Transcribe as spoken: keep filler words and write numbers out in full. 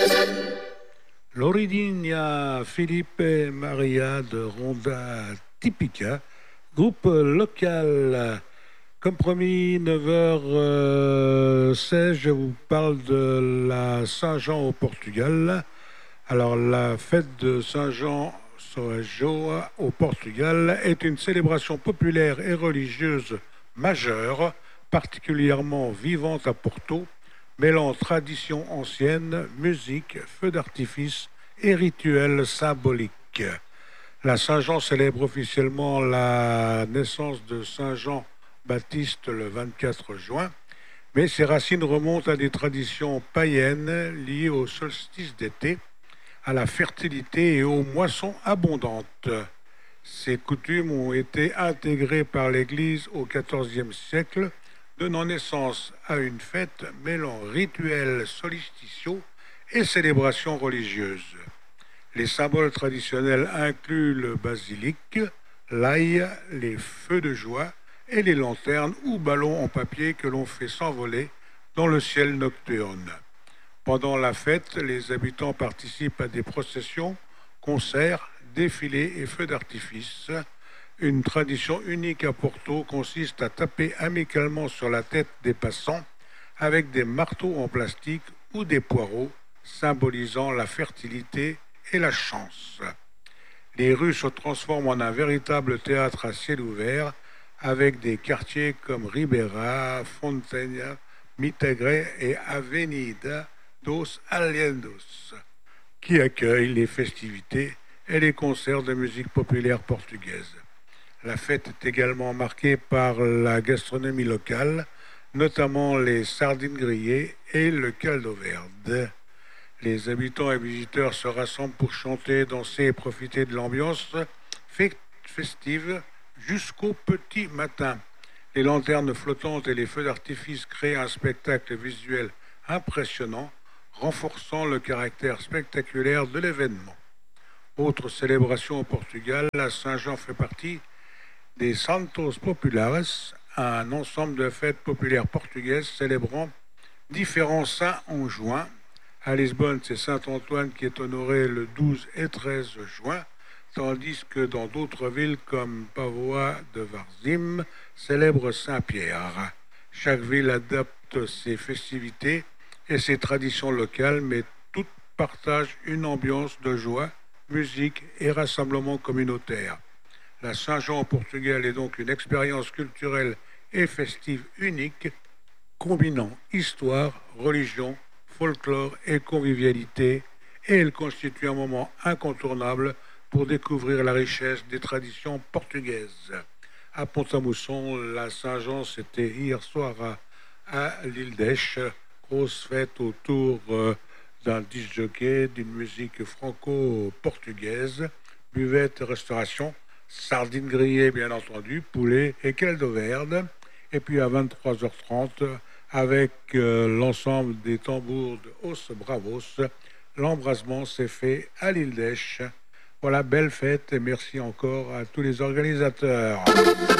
Loridinha Felipe Maria de Ronda Tipica, groupe local. Comme promis, neuf heures seize, je vous parle de la Saint-Jean au Portugal. Alors, la fête de Saint-Jean Joa au Portugal est une célébration populaire et religieuse majeure, particulièrement vivante à Porto, mêlant tradition ancienne, musique, feux d'artifice et rituels symboliques. La Saint-Jean célèbre officiellement la naissance de Saint Jean-Baptiste le vingt-quatre juin, mais ses racines remontent à des traditions païennes liées au solstice d'été, à la fertilité et aux moissons abondantes. Ces coutumes ont été intégrées par l'Église au quatorzième siècle, donnant naissance à une fête mêlant rituels solsticiaux et célébrations religieuses. Les symboles traditionnels incluent le basilic, l'ail, les feux de joie et les lanternes ou ballons en papier que l'on fait s'envoler dans le ciel nocturne. Pendant la fête, les habitants participent à des processions, concerts, défilés et feux d'artifice. Une tradition unique à Porto consiste à taper amicalement sur la tête des passants avec des marteaux en plastique ou des poireaux, symbolisant la fertilité et la chance. Les rues se transforment en un véritable théâtre à ciel ouvert, avec des quartiers comme Ribeira, Fontaine, Mitagre et Avenida dos Aliendos, qui accueillent les festivités et les concerts de musique populaire portugaise. La fête est également marquée par la gastronomie locale, notamment les sardines grillées et le caldo verde. Les habitants et visiteurs se rassemblent pour chanter, danser et profiter de l'ambiance festive jusqu'au petit matin. Les lanternes flottantes et les feux d'artifice créent un spectacle visuel impressionnant, renforçant le caractère spectaculaire de l'événement. Autre célébration au Portugal, la Saint-Jean fait partie des Santos Populares, un ensemble de fêtes populaires portugaises célébrant différents saints en juin. À Lisbonne, c'est Saint-Antoine qui est honoré le douze et treize juin, tandis que dans d'autres villes comme Pavoa de Varzim célèbre Saint-Pierre. Chaque ville adapte ses festivités et ses traditions locales, mais toutes partagent une ambiance de joie, musique et rassemblement communautaire. La Saint-Jean au Portugal est donc une expérience culturelle et festive unique, combinant histoire, religion, folklore et convivialité, et elle constitue un moment incontournable pour découvrir la richesse des traditions portugaises. À Pont-à-Mousson, la Saint-Jean, c'était hier soir à, à l'île d'Esch. Grosse fête autour euh, d'un disc jockey, d'une musique franco-portugaise, buvette et restauration, sardines grillées bien entendu, poulet et caldo verde. Et puis à vingt-trois heures trente, avec euh, l'ensemble des tambours de Os Bravos, l'embrasement s'est fait à l'île d'Esch. Voilà, belle fête et merci encore à tous les organisateurs.